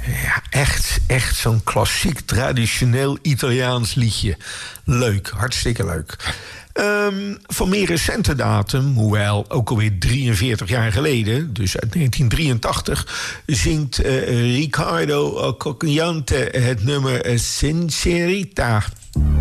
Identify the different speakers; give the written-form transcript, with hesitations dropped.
Speaker 1: Ja, echt zo'n klassiek, traditioneel Italiaans liedje. Leuk, hartstikke leuk. Van meer recente datum, hoewel ook alweer 43 jaar geleden, dus uit 1983, zingt Riccardo Cocchiante het nummer Sincerita.